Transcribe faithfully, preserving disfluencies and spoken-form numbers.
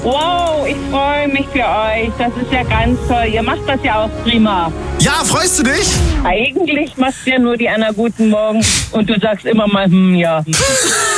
Wow, ich freue mich für euch. Das ist ja ganz toll. Ihr macht das ja auch prima. Ja, freust du dich? Eigentlich machst du ja nur die Anna Guten Morgen und du sagst immer mal, hm, ja.